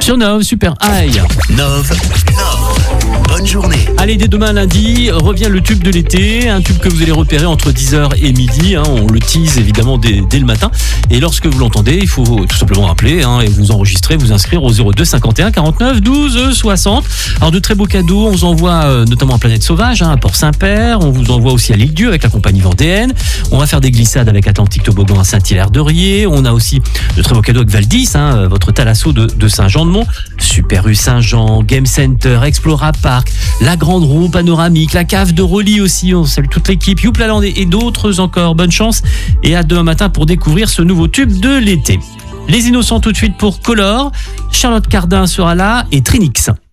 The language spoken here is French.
Sur Nov, super high. Nov, bonne journée. Allez, dès demain lundi, revient le tube de l'été, un tube que vous allez repérer entre 10h et midi, on le tease évidemment dès le matin, et lorsque vous l'entendez, il faut tout simplement appeler et vous enregistrer, vous inscrire au 02 51 49 12 60. Alors de très beaux cadeaux, on vous envoie notamment à Planète Sauvage, à Port-Saint-Père, on vous envoie aussi à l'Île-Dieu avec la compagnie vendéenne, on va faire des glissades avec Atlantique Toboggan à Saint-Hilaire-de-Riez, on a aussi de très beaux cadeaux avec Valdis, votre thalasso de Saint-Jean-de-Mont, Super U Saint-Jean, Game Center, Explora Park, la grande roue panoramique, la cave de Roli aussi, on salue toute l'équipe, Youplaland et d'autres encore. Bonne chance et à demain matin pour découvrir ce nouveau tube de l'été. Les Innocents tout de suite pour Color, Charlotte Cardin sera là et Trinix.